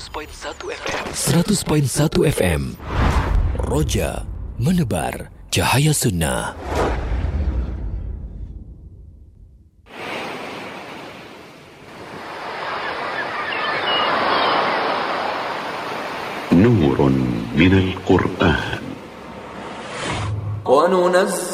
100.1 FM. 100.1 FM. Roja menebar cahaya sunnah. نور من القرآن.